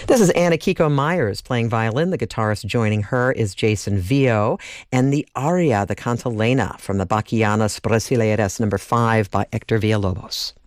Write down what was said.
This is Anna Kiko Myers playing violin. The guitarist joining her is Jason Vio, and the aria, the cantilena from the Bachianas Brasileiras No. 5 by Hector Villalobos.